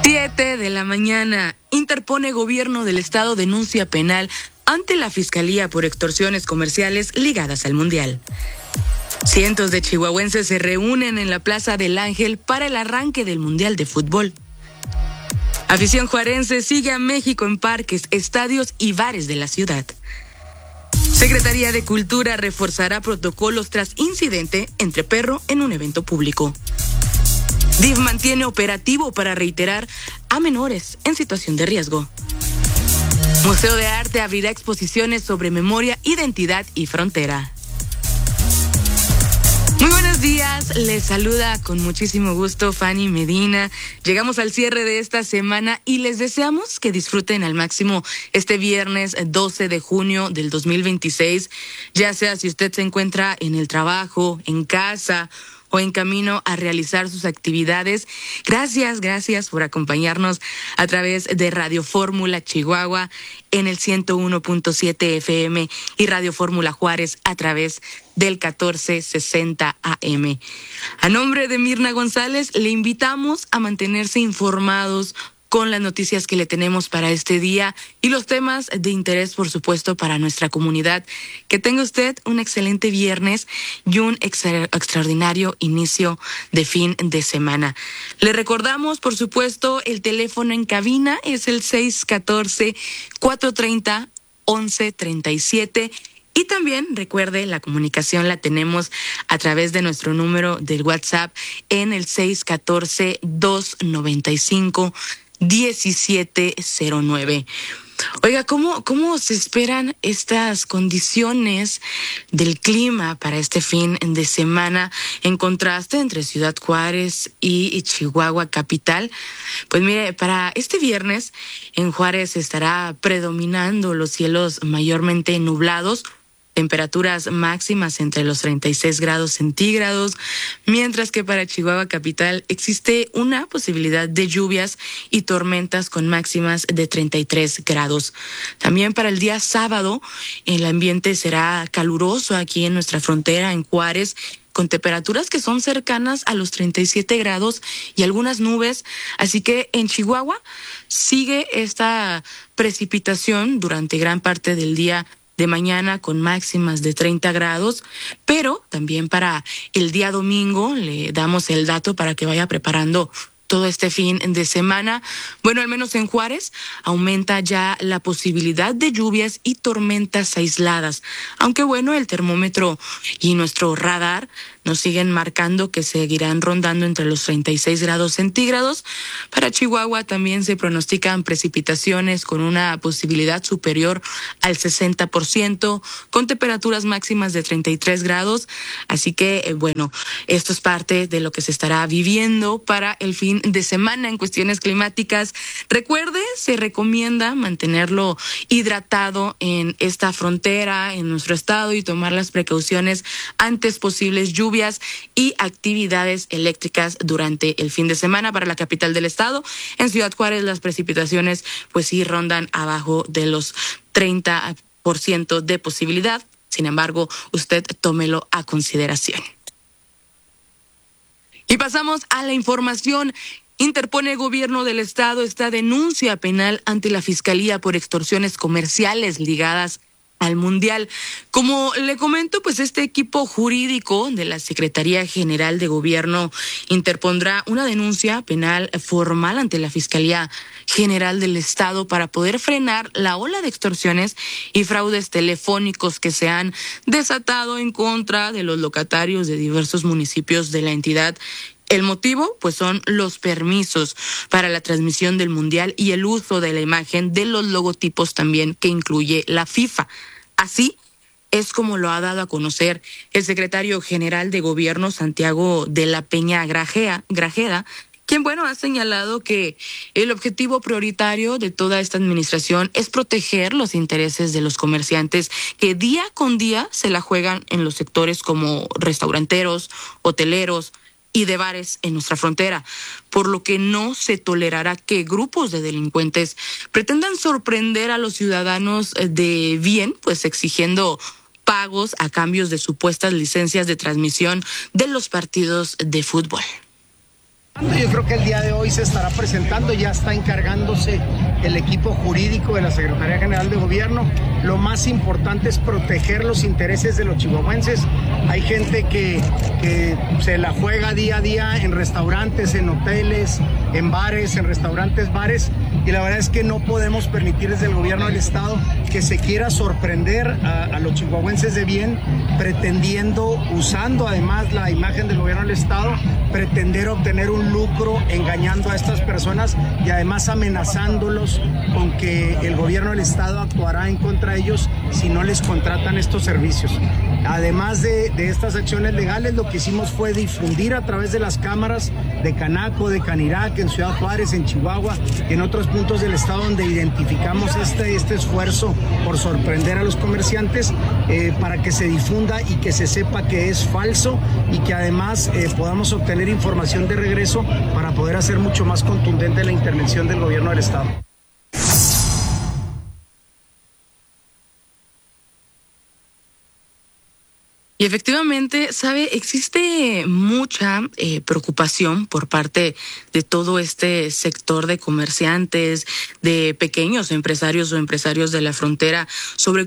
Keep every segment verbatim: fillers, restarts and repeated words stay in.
Siete de la mañana. Interpone gobierno del estado denuncia penal ante la fiscalía por extorsiones comerciales ligadas al mundial. Cientos de chihuahuenses se reúnen en la Plaza del Ángel para el arranque del mundial de fútbol. Afición juarense sigue a México en parques, estadios y bares de la ciudad. Secretaría de Cultura reforzará protocolos tras incidente entre perro en un evento público. D I F mantiene operativo para reiterar a menores en situación de riesgo. Museo de Arte abrirá exposiciones sobre memoria, identidad y frontera. Muy buenos días, les saluda con muchísimo gusto Fanny Medina. Llegamos al cierre de esta semana y les deseamos que disfruten al máximo este viernes doce de junio del dos mil veintiséis, ya sea si usted se encuentra en el trabajo, en casa o en camino a realizar sus actividades. Gracias, gracias por acompañarnos a través de Radio Fórmula Chihuahua en el ciento uno punto siete F M y Radio Fórmula Juárez a través del catorce sesenta A M. A nombre de Mirna González, le invitamos a mantenerse informados con las noticias que le tenemos para este día y los temas de interés, por supuesto, para nuestra comunidad. Que tenga usted un excelente viernes y un extra- extraordinario inicio de fin de semana. Le recordamos, por supuesto, el teléfono en cabina es el seis uno cuatro, cuatro tres cero, once treinta y siete. Y también recuerde, la comunicación la tenemos a través de nuestro número del WhatsApp en el seis uno cuatro, dos nueve cinco, diecisiete cero nueve. Oiga, ¿cómo, cómo se esperan estas condiciones del clima para este fin de semana en contraste entre Ciudad Juárez y Chihuahua capital? Pues mire, para este viernes en Juárez estará predominando los cielos mayormente nublados, temperaturas máximas entre los treinta y seis grados centígrados, mientras que para Chihuahua capital existe una posibilidad de lluvias y tormentas con máximas de treinta y tres grados. También para el día sábado, el ambiente será caluroso aquí en nuestra frontera, en Juárez, con temperaturas que son cercanas a los treinta y siete grados y algunas nubes. Así que en Chihuahua sigue esta precipitación durante gran parte del día de mañana con máximas de treinta grados, pero también para el día domingo le damos el dato para que vaya preparando todo este fin de semana. Bueno, al menos en Juárez aumenta ya la posibilidad de lluvias y tormentas aisladas, aunque bueno, el termómetro y nuestro radar nos siguen marcando que seguirán rondando entre los treinta y seis grados centígrados. Para Chihuahua también se pronostican precipitaciones con una posibilidad superior al sesenta por ciento, con temperaturas máximas de treinta y tres grados. Así que, eh, bueno, esto es parte de lo que se estará viviendo para el fin de semana en cuestiones climáticas. Recuerde, se recomienda mantenerlo hidratado en esta frontera, en nuestro estado, y tomar las precauciones antes posibles lluvias y actividades eléctricas durante el fin de semana para la capital del estado. En Ciudad Juárez las precipitaciones pues sí rondan abajo de los treinta por ciento de posibilidad. Sin embargo, usted tómelo a consideración. Y pasamos a la información. Interpone gobierno del estado esta denuncia penal ante la fiscalía por extorsiones comerciales ligadas al mundial. Como le comento, pues este equipo jurídico de la Secretaría General de Gobierno interpondrá una denuncia penal formal ante la Fiscalía General del Estado para poder frenar la ola de extorsiones y fraudes telefónicos que se han desatado en contra de los locatarios de diversos municipios de la entidad. El motivo, pues son los permisos para la transmisión del mundial y el uso de la imagen de los logotipos también que incluye la FIFA. Así es como lo ha dado a conocer el secretario general de Gobierno, Santiago de la Peña Grajea, Grajeda, quien, bueno, ha señalado que el objetivo prioritario de toda esta administración es proteger los intereses de los comerciantes que día con día se la juegan en los sectores como restauranteros, hoteleros y de bares en nuestra frontera, por lo que no se tolerará que grupos de delincuentes pretendan sorprender a los ciudadanos de bien, pues exigiendo pagos a cambios de supuestas licencias de transmisión de los partidos de fútbol. Yo creo que el día de hoy se estará presentando, ya está encargándose el equipo jurídico de la Secretaría General de Gobierno. Lo más importante es proteger los intereses de los chihuahuenses. Hay gente que, que se la juega día a día en restaurantes, en hoteles, en bares, en restaurantes, bares, y la verdad es que no podemos permitir desde el gobierno del estado que se quiera sorprender a, a los chihuahuenses de bien, pretendiendo, usando además la imagen del gobierno del estado, pretender obtener un lucro engañando a estas personas y además amenazándolos con que el gobierno del estado actuará en contra de ellos si no les contratan estos servicios. Además de, de estas acciones legales, lo que hicimos fue difundir a través de las cámaras de Canaco, de Canirac, en Ciudad Juárez, en Chihuahua, en otros puntos del estado donde identificamos este, este esfuerzo por sorprender a los comerciantes, eh, para que se difunda y que se sepa que es falso y que además eh, podamos obtener información de regreso para poder hacer mucho más contundente la intervención del gobierno del estado. Y efectivamente, sabe, existe mucha eh, preocupación por parte de todo este sector de comerciantes, de pequeños empresarios o empresarios de la frontera sobre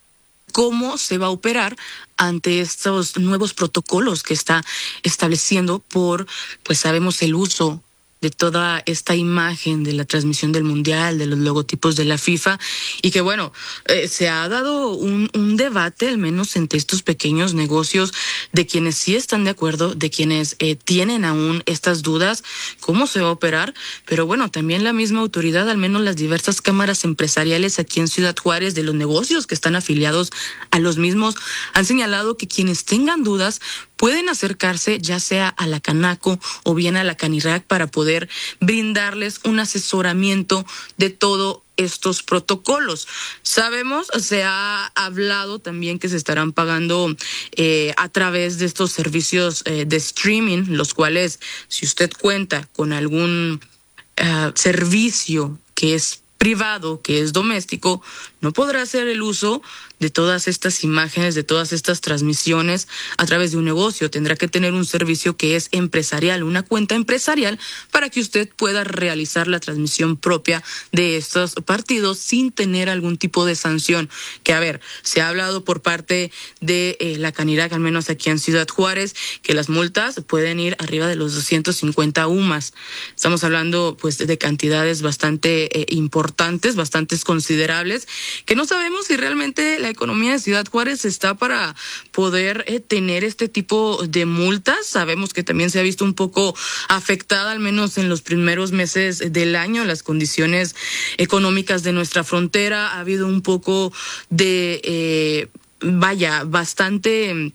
cómo se va a operar ante estos nuevos protocolos que está estableciendo por, pues sabemos, el uso de toda esta imagen de la transmisión del Mundial, de los logotipos de la FIFA, y que bueno, eh, se ha dado un, un debate, al menos entre estos pequeños negocios, de quienes sí están de acuerdo, de quienes eh, tienen aún estas dudas, cómo se va a operar, pero bueno, también la misma autoridad, al menos las diversas cámaras empresariales aquí en Ciudad Juárez, de los negocios que están afiliados a los mismos, han señalado que quienes tengan dudas pueden acercarse ya sea a la Canaco o bien a la Canirac para poder brindarles un asesoramiento de todo estos protocolos. Sabemos, se ha hablado también que se estarán pagando eh, a través de estos servicios eh, de streaming, los cuales, si usted cuenta con algún uh, servicio que es privado, que es doméstico, no podrá hacer el uso de todas estas imágenes, de todas estas transmisiones a través de un negocio. Tendrá que tener un servicio que es empresarial, una cuenta empresarial, para que usted pueda realizar la transmisión propia de estos partidos sin tener algún tipo de sanción. Que a ver, se ha hablado por parte de eh, la Canirac, al menos aquí en Ciudad Juárez, que las multas pueden ir arriba de los doscientos cincuenta U M A S. Estamos hablando pues de cantidades bastante eh, importantes, bastante considerables, que no sabemos si realmente la economía de Ciudad Juárez está para poder eh, tener este tipo de multas. Sabemos que también se ha visto un poco afectada, al menos en los primeros meses del año, las condiciones económicas de nuestra frontera. Ha habido un poco de, eh, vaya, bastante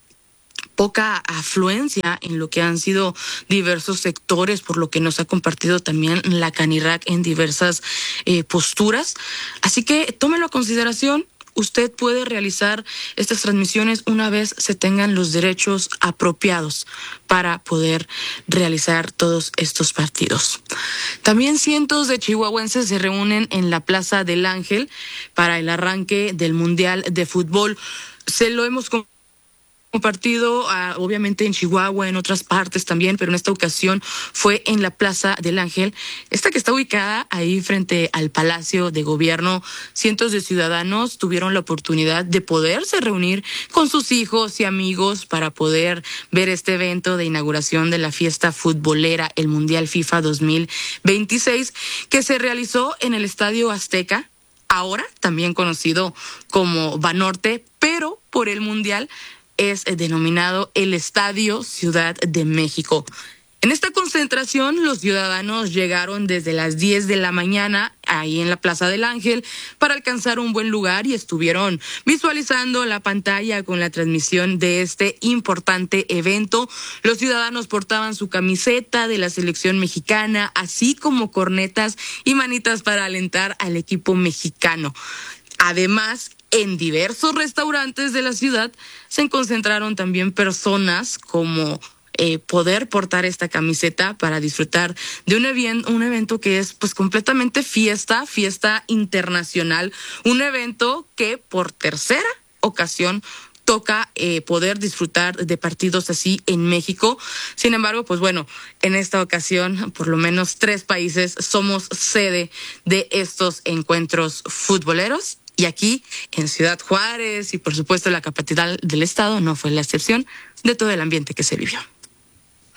poca afluencia en lo que han sido diversos sectores, por lo que nos ha compartido también la Canirac en diversas eh, posturas. Así que tómelo a consideración. Usted puede realizar estas transmisiones una vez se tengan los derechos apropiados para poder realizar todos estos partidos. También cientos de chihuahuenses se reúnen en la Plaza del Ángel para el arranque del Mundial de Fútbol. Se lo hemos compartido, uh, obviamente en Chihuahua, en otras partes también, pero en esta ocasión fue en la Plaza del Ángel, esta que está ubicada ahí frente al Palacio de Gobierno. Cientos de ciudadanos tuvieron la oportunidad de poderse reunir con sus hijos y amigos para poder ver este evento de inauguración de la fiesta futbolera, el Mundial FIFA dos mil veintiséis, que se realizó en el Estadio Azteca, ahora también conocido como Banorte, pero por el Mundial es denominado el Estadio Ciudad de México. En esta concentración, los ciudadanos llegaron desde las diez de la mañana ahí en la Plaza del Ángel para alcanzar un buen lugar y estuvieron visualizando la pantalla con la transmisión de este importante evento. Los ciudadanos portaban su camiseta de la selección mexicana, así como cornetas y manitas para alentar al equipo mexicano. Además, en diversos restaurantes de la ciudad se concentraron también personas como eh, poder portar esta camiseta para disfrutar de un, event- un evento que es pues completamente fiesta, fiesta internacional, un evento que por tercera ocasión toca eh, poder disfrutar de partidos así en México. Sin embargo, pues bueno, en esta ocasión, por lo menos tres países somos sede de estos encuentros futboleros. Y aquí, en Ciudad Juárez y por supuesto la capital del estado, no fue la excepción de todo el ambiente que se vivió.